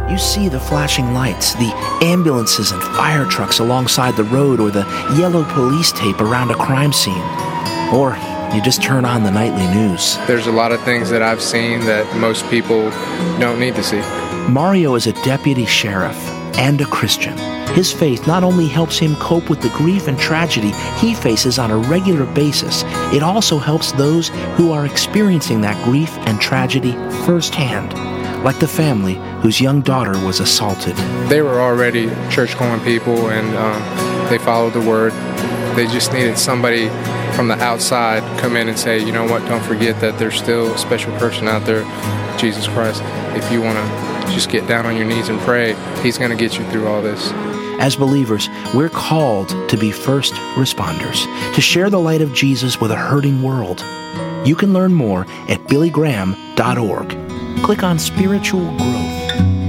You see the flashing lights, the ambulances and fire trucks alongside the road, or the yellow police tape around a crime scene. Or you just turn on the nightly news. There's a lot of things that I've seen that most people don't need to see. Mario is a deputy sheriff and a Christian. His faith not only helps him cope with the grief and tragedy he faces on a regular basis, it also helps those who are experiencing that grief and tragedy firsthand, like the family whose young daughter was assaulted. They were already church-going people, and they followed the word. They just needed somebody from the outside come in and say, you know what, don't forget that there's still a special person out there, Jesus Christ. If you want to just get down on your knees and pray, He's going to get you through all this. As believers, we're called to be first responders, to share the light of Jesus with a hurting world. You can learn more at billygraham.org. Click on Spiritual Growth.